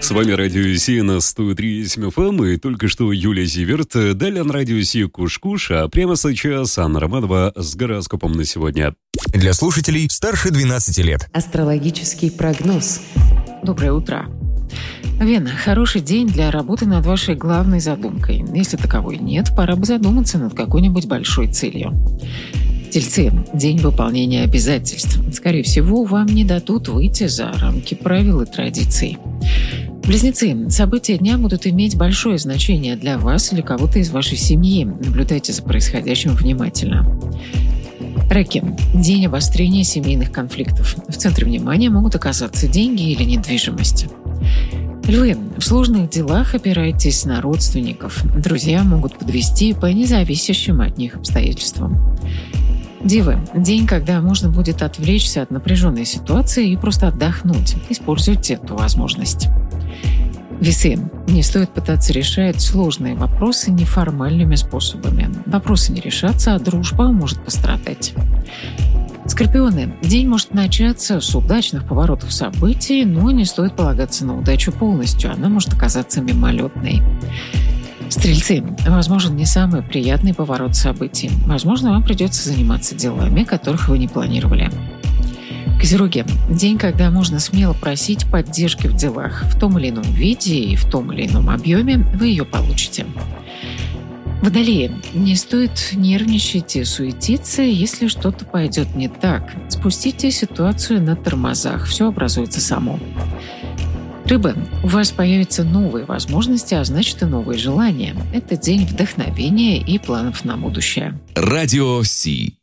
С вами Радио Си на 103.7 FM, и только что Юлия Зиверт. Далее на Радио Си Куш-Куш, а прямо сейчас Анна Романова с гороскопом на сегодня. Для слушателей старше 12 лет. Астрологический прогноз. Доброе утро. Вена, хороший день для работы над вашей главной задумкой. Если таковой нет, пора бы задуматься над какой-нибудь большой целью. Тельцы, день выполнения обязательств. Скорее всего, вам не дадут выйти за рамки правил и традиций. Близнецы, события дня будут иметь большое значение для вас или кого-то из вашей семьи. Наблюдайте за происходящим внимательно. Раки, день обострения семейных конфликтов. В центре внимания могут оказаться деньги или недвижимость. Львы, в сложных делах опирайтесь на родственников. Друзья могут подвести по независящим от них обстоятельствам. Девы, день, когда можно будет отвлечься от напряженной ситуации и просто отдохнуть. Используйте эту возможность. Весы, не стоит пытаться решать сложные вопросы неформальными способами. Вопросы не решатся, а дружба может пострадать. Скорпионы, день может начаться с удачных поворотов событий, но не стоит полагаться на удачу полностью, она может оказаться мимолетной. Стрельцы, возможен не самый приятный поворот событий. Возможно, вам придется заниматься делами, которых вы не планировали. Козероги, день, когда можно смело просить поддержки в делах. В том или ином виде и в том или ином объеме вы ее получите. Водолеи, не стоит нервничать и суетиться, если что-то пойдет не так. Спустите ситуацию на тормозах, все образуется само. Рыбы, у вас появятся новые возможности, а значит и новые желания. Это день вдохновения и планов на будущее. Радио Си.